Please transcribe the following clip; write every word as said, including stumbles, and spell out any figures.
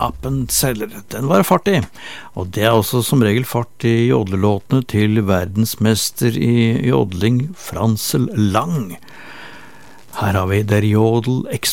Appenzeller. Den var fart i, og det er også som regel fart i jodlelåtene til verdensmester i jodling Franzel Lang. Her har vi Der Jodel